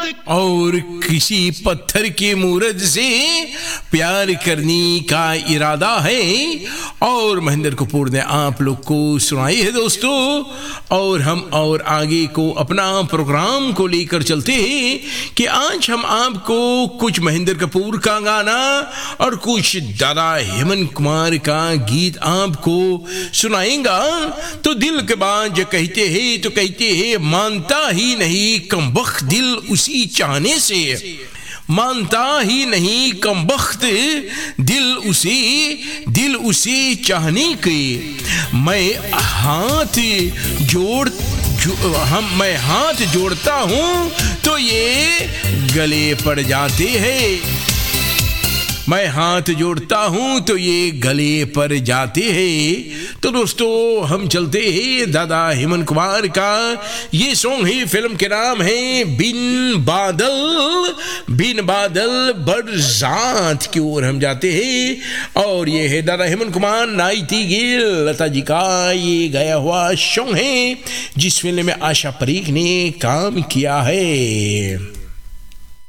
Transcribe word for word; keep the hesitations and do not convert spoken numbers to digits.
और किसी पत्थर के मूरत से प्यार करने का इरादा है। और महेंद्र कपूर ने आप लोग को सुनाई है दोस्तों। और हम और आगे को अपना प्रोग्राम को लेकर चलते हैं कि आज हम आपको कुछ महेंद्र कपूर का गाना और कुछ दादा हेमंत कुमार का गीत आपको सुनाएंगा। तो दिल के बाद जो कहते हैं तो कहते हैं मानता ही नहीं कमबख्त दिल उसी चाहने से, मानता ही नहीं कमबख्त दिल उसे दिल उसे चाहने के। मैं हाथ जोड़ जो, हम मैं हाथ जोड़ता हूँ तो ये गले पड़ जाते हैं, मैं हाथ जोड़ता हूँ तो ये गले पर जाते हैं। तो दोस्तों हम चलते हैं दादा हेमंत कुमार का ये सॉन्ग है, फिल्म के नाम है बिन बादल, बिन बादल बरसात की ओर हम जाते हैं। और ये है दादा हेमंत कुमार नाइटिंगेल लता जी का ये गाया हुआ सॉन्ग है जिस फिल्म में आशा परीख ने काम किया है।